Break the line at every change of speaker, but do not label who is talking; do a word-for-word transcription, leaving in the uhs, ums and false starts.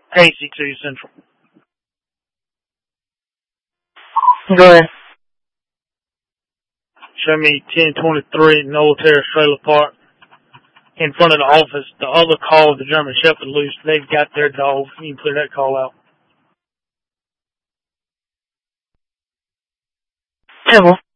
Casey to Central.
Go ahead.
Show me ten twenty-three Noel Terrace Trailer Park. In front of the office, the other call of the German Shepherd loose. They've got their dog. You can clear that call out.
Table.